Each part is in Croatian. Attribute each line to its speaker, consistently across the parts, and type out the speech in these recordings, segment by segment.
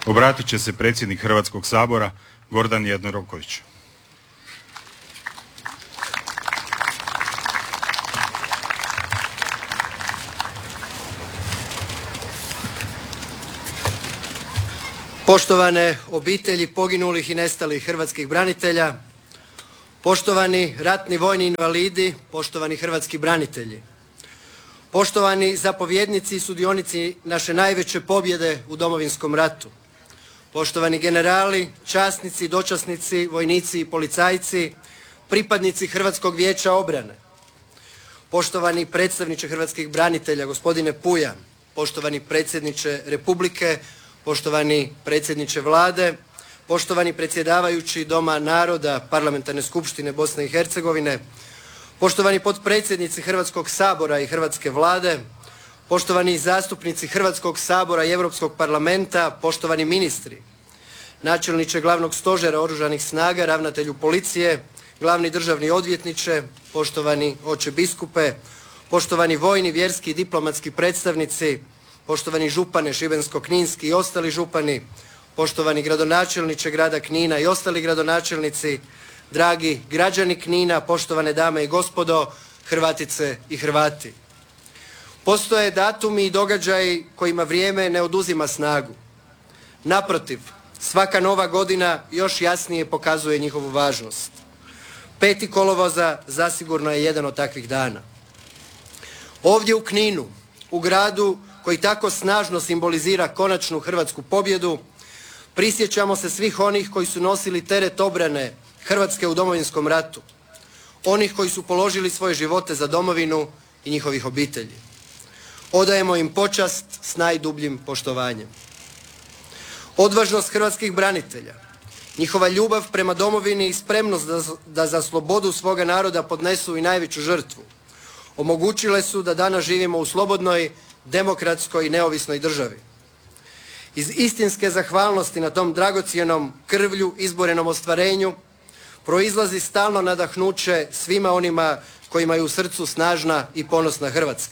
Speaker 1: Obratit će se predsjednik Hrvatskog sabora Gordan Jandroković.
Speaker 2: Poštovane obitelji poginulih i nestalih hrvatskih branitelja, poštovani ratni vojni invalidi, poštovani hrvatski branitelji, poštovani zapovjednici i sudionici naše najveće pobjede u Domovinskom ratu, poštovani generali, časnici, dočasnici, vojnici i policajci, pripadnici Hrvatskog vijeća obrane, poštovani predstavniče hrvatskih branitelja, gospodine Puja, poštovani predsjedniče Republike, poštovani predsjedniče Vlade, poštovani predsjedavajući Doma naroda Parlamentarne skupštine Bosne i Hercegovine, poštovani potpredsjednici Hrvatskog sabora i Hrvatske vlade, poštovani zastupnici Hrvatskog sabora i Europskog parlamenta, poštovani ministri, načelniče Glavnog stožera Oružanih snaga, ravnatelju policije, glavni državni odvjetniče, poštovani oče biskupe, poštovani vojni, vjerski i diplomatski predstavnici, poštovani župane Šibensko-kninski i ostali župani, poštovani gradonačelniče grada Knina i ostali gradonačelnici, dragi građani Knina, poštovane dame i gospodo, Hrvatice i Hrvati. Postoje datumi i događaji kojima vrijeme ne oduzima snagu. Naprotiv, svaka nova godina još jasnije pokazuje njihovu važnost. 5. kolovoza zasigurno je jedan od takvih dana. Ovdje u Kninu, u gradu koji tako snažno simbolizira konačnu hrvatsku pobjedu, prisjećamo se svih onih koji su nosili teret obrane Hrvatske u Domovinskom ratu, onih koji su položili svoje živote za domovinu i njihovih obitelji. Odajemo im počast s najdubljim poštovanjem. Odvažnost hrvatskih branitelja, njihova ljubav prema domovini i spremnost da za slobodu svoga naroda podnesu i najveću žrtvu omogućile su da danas živimo u slobodnoj, demokratskoj i neovisnoj državi. Iz istinske zahvalnosti na tom dragocjenom krvlju izborenom ostvarenju proizlazi stalno nadahnuće svima onima kojima je u srcu snažna i ponosna Hrvatska.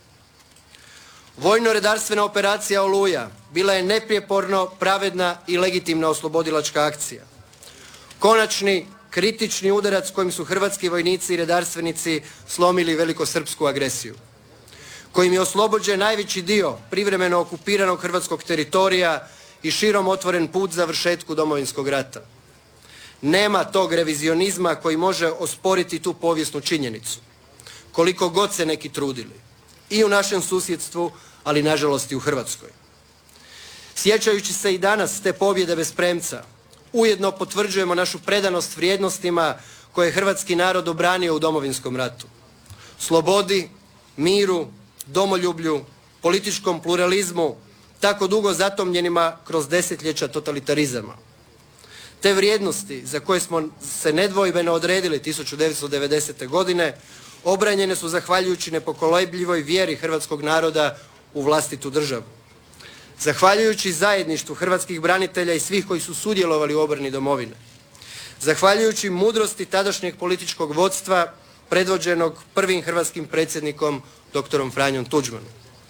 Speaker 2: Vojno-redarstvena operacija Oluja bila je neprijeporno pravedna i legitimna oslobodilačka akcija. Konačni kritični udarac kojim su hrvatski vojnici i redarstvenici slomili velikosrpsku agresiju, kojim je oslobođen najveći dio privremeno okupiranog hrvatskog teritorija i širom otvoren put završetku Domovinskog rata. Nema tog revizionizma koji može osporiti tu povijesnu činjenicu, koliko god se neki trudili, i u našem susjedstvu, ali nažalost i u Hrvatskoj. Sjećajući se i danas te pobjede bez premca, ujedno potvrđujemo našu predanost vrijednostima koje je hrvatski narod obranio u Domovinskom ratu. Slobodi, miru, domoljublju, političkom pluralizmu, tako dugo zatomljenima kroz desetljeća totalitarizama. Te vrijednosti za koje smo se nedvojbeno odredili 1990. godine obranjene su zahvaljujući nepokolebljivoj vjeri hrvatskog naroda u vlastitu državu. Zahvaljujući zajedništvu hrvatskih branitelja i svih koji su sudjelovali u obrani domovine. Zahvaljujući mudrosti tadašnjeg političkog vodstva predvođenog prvim hrvatskim predsjednikom dr. Franjom Tuđmanom.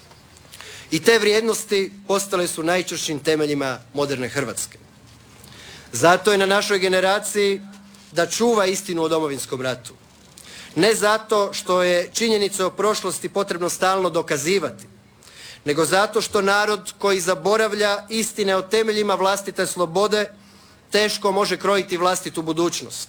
Speaker 2: I te vrijednosti postale su najčvršćim temeljima moderne Hrvatske. Zato je na našoj generaciji da čuva istinu o Domovinskom ratu. Ne zato što je činjenice o prošlosti potrebno stalno dokazivati, nego zato što narod koji zaboravlja istine o temeljima vlastite slobode teško može krojiti vlastitu budućnost.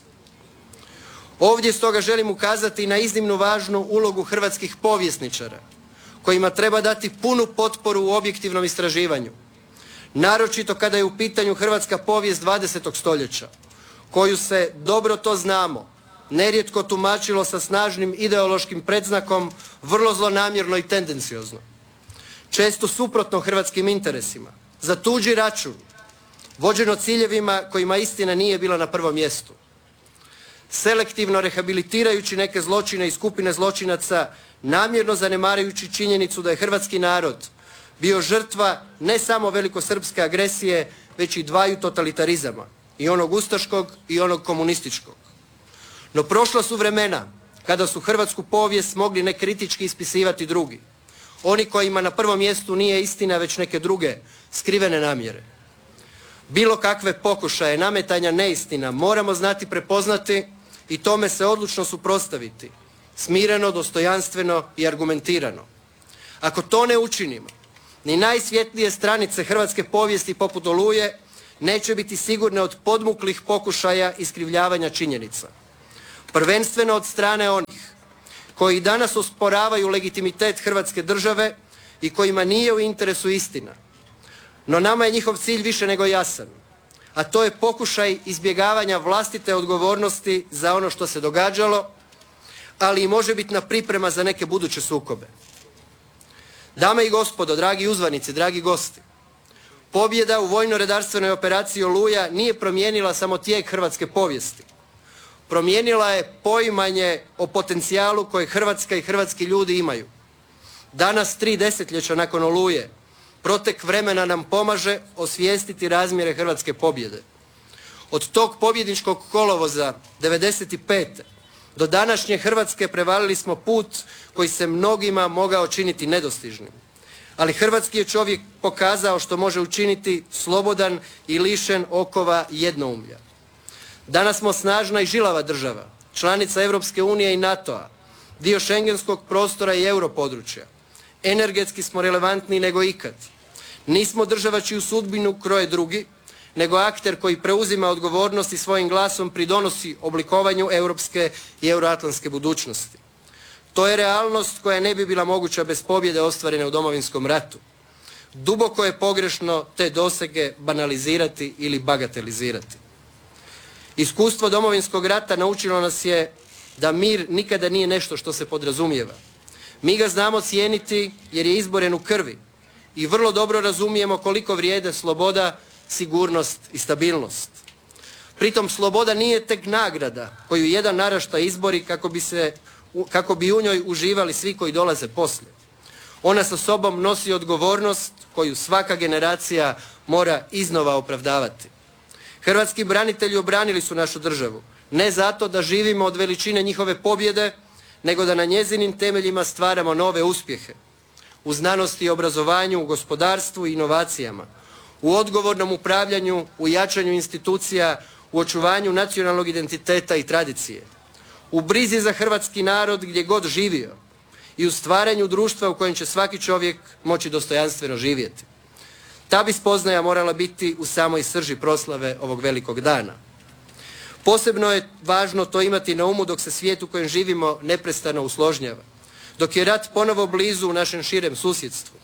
Speaker 2: Ovdje stoga želim ukazati na iznimno važnu ulogu hrvatskih povjesničara, kojima treba dati punu potporu u objektivnom istraživanju, naročito kada je u pitanju hrvatska povijest 20. stoljeća, koju se, dobro to znamo, nerijetko tumačilo sa snažnim ideološkim predznakom, vrlo zlonamjerno i tendenciozno. Često suprotno hrvatskim interesima, za tuđi račun, vođeno ciljevima kojima istina nije bila na prvom mjestu. Selektivno rehabilitirajući neke zločine i skupine zločinaca, namjerno zanemarujući činjenicu da je hrvatski narod bio žrtva ne samo velikosrpske agresije, već i dvaju totalitarizama, i onog ustaškog i onog komunističkog. No prošla su vremena kada su hrvatsku povijest mogli nekritički ispisivati drugi, oni kojima na prvom mjestu nije istina već neke druge skrivene namjere. Bilo kakve pokušaje nametanja neistina moramo znati prepoznati i tome se odlučno suprotstaviti, smireno, dostojanstveno i argumentirano. Ako to ne učinimo, ni najsvjetlije stranice hrvatske povijesti poput Oluje neće biti sigurne od podmuklih pokušaja iskrivljavanja činjenica. Prvenstveno od strane onih koji danas osporavaju legitimitet Hrvatske države i kojima nije u interesu istina. No nama je njihov cilj više nego jasan, a to je pokušaj izbjegavanja vlastite odgovornosti za ono što se događalo, ali i možebitna priprema za neke buduće sukobe. Dame i gospodo, dragi uzvanici, dragi gosti, pobjeda u vojno-redarstvenoj operaciji Oluja nije promijenila samo tijek hrvatske povijesti. Promijenila je poimanje o potencijalu koje Hrvatska i hrvatski ljudi imaju. Danas, 3 desetljeća nakon Oluje, protek vremena nam pomaže osvijestiti razmjere hrvatske pobjede. Od tog pobjedničkog kolovoza 95. do današnje Hrvatske prevalili smo put koji se mnogima mogao činiti nedostižnim. Ali hrvatski je čovjek pokazao što može učiniti slobodan i lišen okova jednoumlja. Danas smo snažna i žilava država, članica Europske unije i NATO-a, dio šengenskog prostora i europodručja. Energetski smo relevantniji nego ikad. Nismo država čiju sudbinu kroje drugi, nego akter koji preuzima odgovornost i svojim glasom pridonosi oblikovanju europske i euroatlantske budućnosti. To je realnost koja ne bi bila moguća bez pobjede ostvarene u Domovinskom ratu. Duboko je pogrešno te dosege banalizirati ili bagatelizirati. Iskustvo Domovinskog rata naučilo nas je da mir nikada nije nešto što se podrazumijeva. Mi ga znamo cijeniti jer je izboren u krvi i vrlo dobro razumijemo koliko vrijede sloboda, sigurnost i stabilnost. Pritom sloboda nije tek nagrada koju jedan naraštaj izbori kako bi u njoj uživali svi koji dolaze poslije. Ona sa sobom nosi odgovornost koju svaka generacija mora iznova opravdavati. Hrvatski branitelji obranili su našu državu, ne zato da živimo od veličine njihove pobjede, nego da na njezinim temeljima stvaramo nove uspjehe. U znanosti i obrazovanju, u gospodarstvu i inovacijama, u odgovornom upravljanju, u jačanju institucija, u očuvanju nacionalnog identiteta i tradicije, u brizi za hrvatski narod gdje god živio i u stvaranju društva u kojem će svaki čovjek moći dostojanstveno živjeti. Ta bi spoznaja morala biti u samoj srži proslave ovog velikog dana. Posebno je važno to imati na umu dok se svijet u kojem živimo neprestano usložnjava, dok je rat ponovo blizu u našem širem susjedstvu.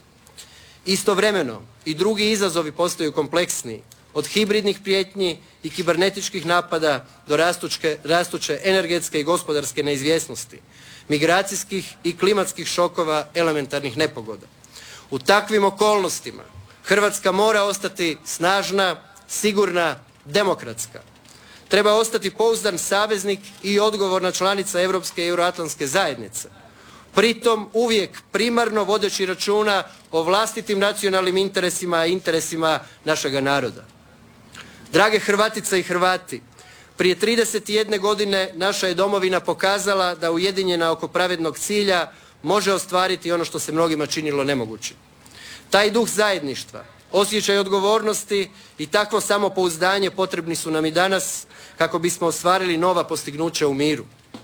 Speaker 2: Istovremeno i drugi izazovi postaju kompleksniji, od hibridnih prijetnji i kibernetičkih napada do rastuće energetske i gospodarske neizvjesnosti, migracijskih i klimatskih šokova, elementarnih nepogoda. U takvim okolnostima Hrvatska mora ostati snažna, sigurna, demokratska. Treba ostati pouzdan saveznik i odgovorna članica Europske i euroatlantske zajednice. Pritom uvijek primarno vodeći računa o vlastitim nacionalnim interesima i interesima našega naroda. Drage Hrvatice i Hrvati, prije 31 godine naša je domovina pokazala da ujedinjena oko pravednog cilja može ostvariti ono što se mnogima činilo nemoguće. Taj duh zajedništva, osjećaj odgovornosti i takvo samopouzdanje potrebni su nam i danas kako bismo ostvarili nova postignuća u miru.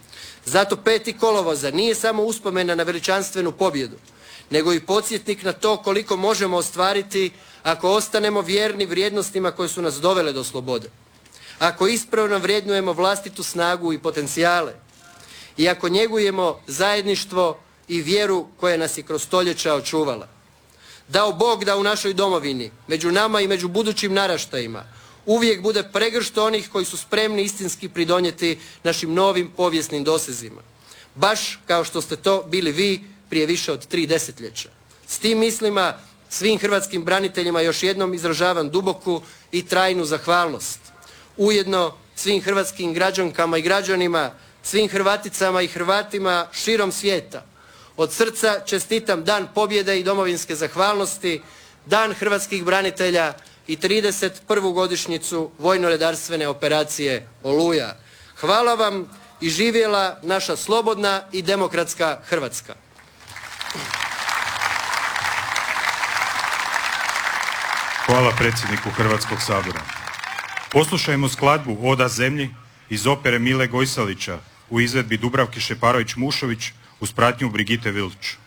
Speaker 2: Zato 5. kolovoza nije samo uspomena na veličanstvenu pobjedu, nego i podsjetnik na to koliko možemo ostvariti ako ostanemo vjerni vrijednostima koje su nas dovele do slobode. Ako ispravno vrednujemo vlastitu snagu i potencijale i ako njegujemo zajedništvo i vjeru koja nas je kroz stoljeća očuvala. Dao Bog da u našoj domovini, među nama i među budućim naraštajima, uvijek bude pregršt onih koji su spremni istinski pridonijeti našim novim povijesnim dosezima. Baš kao što ste to bili vi prije više od 3 desetljeća. S tim mislima svim hrvatskim braniteljima još jednom izražavam duboku i trajnu zahvalnost. Ujedno svim hrvatskim građankama i građanima, svim Hrvaticama i Hrvatima širom svijeta. Od srca čestitam Dan pobjede i domovinske zahvalnosti, Dan hrvatskih branitelja i 31. godišnjicu vojno-redarstvene operacije Oluja. Hvala vam i živjela naša slobodna i demokratska Hrvatska.
Speaker 1: Hvala predsjedniku Hrvatskog sabora. Poslušajmo skladbu Oda zemlji iz opere Mile Gojsalića u izvedbi Dubravke Šeparović-Mušović uz pratnju Brigite Vilč.